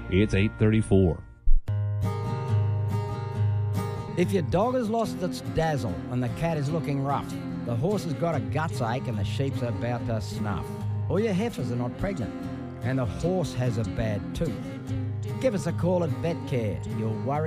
It's 8:34. If your dog has lost its dazzle and the cat is looking rough, the horse has got a guts ache and the sheep's about to snuff, or your heifers are not pregnant and the horse has a bad tooth, give us a call at VetCare. You'll worry